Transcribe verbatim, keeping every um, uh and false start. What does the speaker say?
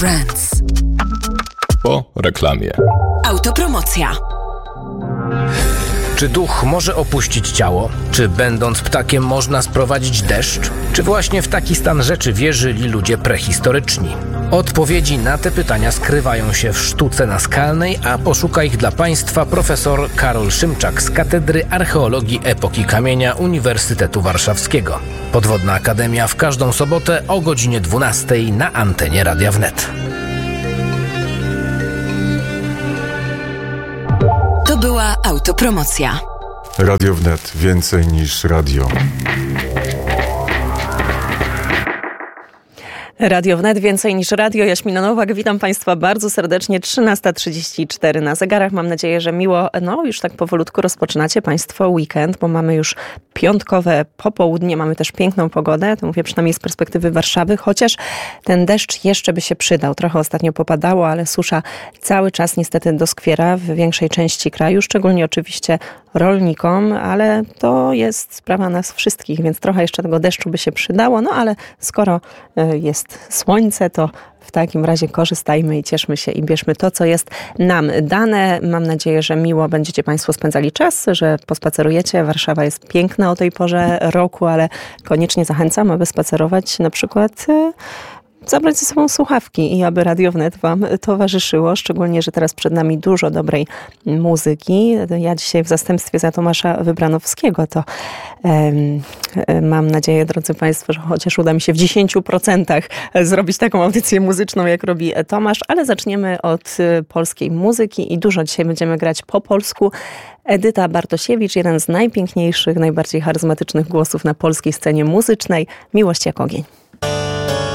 Brands. Po reklamie. Autopromocja. Czy duch może opuścić ciało? Czy będąc ptakiem można sprowadzić deszcz? Czy właśnie w taki stan rzeczy wierzyli ludzie prehistoryczni? Odpowiedzi na te pytania skrywają się w sztuce naskalnej, a poszuka ich dla Państwa profesor Karol Szymczak z Katedry Archeologii Epoki Kamienia Uniwersytetu Warszawskiego. Podwodna Akademia w każdą sobotę o godzinie dwunastej na antenie Radia Wnet. To była autopromocja. Radio Wnet. Więcej niż radio. Radio Wnet, więcej niż radio. Jaśmina Nowak, witam Państwa bardzo serdecznie. trzynasta trzydzieści cztery na zegarach. Mam nadzieję, że miło, no już tak powolutku rozpoczynacie Państwo weekend, bo mamy już piątkowe popołudnie, mamy też piękną pogodę, to mówię przynajmniej z perspektywy Warszawy, chociaż ten deszcz jeszcze by się przydał. Trochę ostatnio popadało, ale susza cały czas niestety doskwiera w większej części kraju, szczególnie oczywiście rolnikom, ale to jest sprawa nas wszystkich, więc trochę jeszcze tego deszczu by się przydało, no ale skoro jest słońce, to w takim razie korzystajmy i cieszmy się i bierzmy to, co jest nam dane. Mam nadzieję, że miło będziecie Państwo spędzali czas, że pospacerujecie. Warszawa jest piękna o tej porze roku, ale koniecznie zachęcam, aby spacerować na przykład... zabrać ze sobą słuchawki i aby Radio Wnet Wam towarzyszyło, szczególnie, że teraz przed nami dużo dobrej muzyki. Ja dzisiaj w zastępstwie za Tomasza Wybranowskiego to um, mam nadzieję, drodzy Państwo, że chociaż uda mi się w dziesięciu procentach zrobić taką audycję muzyczną, jak robi Tomasz, ale zaczniemy od polskiej muzyki i dużo dzisiaj będziemy grać po polsku. Edyta Bartosiewicz, jeden z najpiękniejszych, najbardziej charyzmatycznych głosów na polskiej scenie muzycznej. Miłość jak ogień.